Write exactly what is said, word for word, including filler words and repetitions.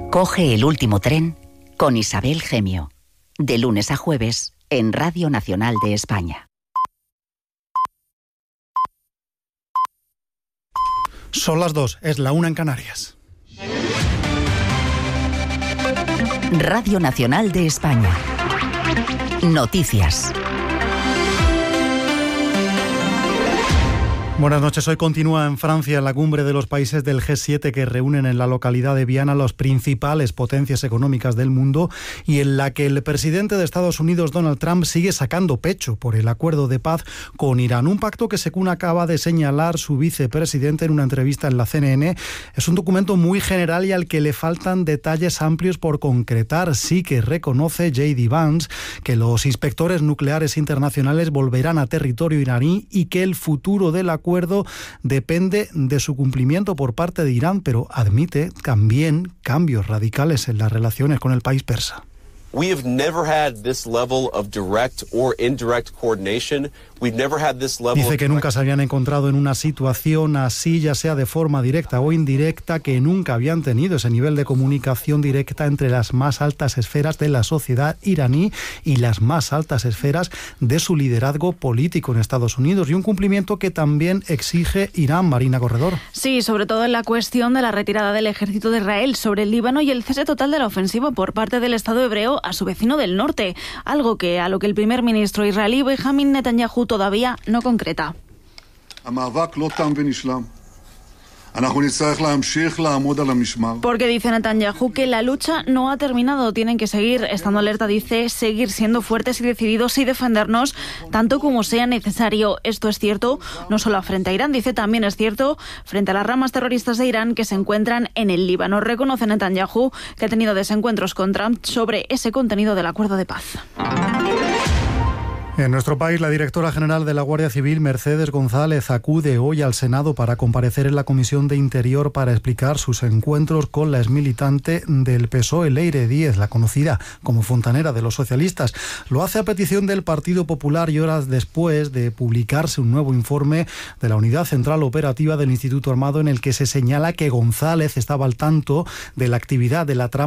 Coge el último tren con Isabel Gemio, de lunes a jueves en Radio Nacional de España. Son las dos, es la una en Canarias. Radio Nacional de España. Noticias. Buenas noches. Hoy continúa en Francia la cumbre de los países del G siete que reúnen en la localidad de Viana las principales potencias económicas del mundo y en la que el presidente de Estados Unidos, Donald Trump, sigue sacando pecho por el acuerdo de paz con Irán. Un pacto que, según acaba de señalar su vicepresidente en una entrevista en la C N N, es un documento muy general y al que le faltan detalles amplios por concretar. Sí que reconoce J D Vance que los inspectores nucleares internacionales volverán a territorio iraní y que el futuro del acuerdo acuerdo depende de su cumplimiento por parte de Irán, pero admite también cambios radicales en las relaciones con el país persa. We have never had this level of direct or indirect coordination. We've never had this level Dice que of... nunca se habían encontrado en una situación así, ya sea de forma directa o indirecta, que nunca habían tenido ese nivel de comunicación directa entre las más altas esferas de la sociedad iraní y las más altas esferas de su liderazgo político en Estados Unidos, y un cumplimiento que también exige Irán. Marina Corredor. Sí, sobre todo en la cuestión de la retirada del ejército de Israel sobre el Líbano y el cese total de la ofensiva por parte del Estado hebreo a su vecino del norte, algo que a lo que el primer ministro israelí Benjamin Netanyahu todavía no concreta. Porque dice Netanyahu que la lucha no ha terminado, tienen que seguir estando alerta, dice, seguir siendo fuertes y decididos y defendernos tanto como sea necesario. Esto es cierto no solo frente a Irán, dice, también es cierto frente a las ramas terroristas de Irán que se encuentran en el Líbano. Reconoce Netanyahu que ha tenido desencuentros con Trump sobre ese contenido del acuerdo de paz. En nuestro país, la directora general de la Guardia Civil, Mercedes González, acude hoy al Senado para comparecer en la Comisión de Interior para explicar sus encuentros con la exmilitante del P S O E, Leire Díez, la conocida como fontanera de los socialistas. Lo hace a petición del Partido Popular y horas después de publicarse un nuevo informe de la Unidad Central Operativa del Instituto Armado en el que se señala que González estaba al tanto de la actividad de la trama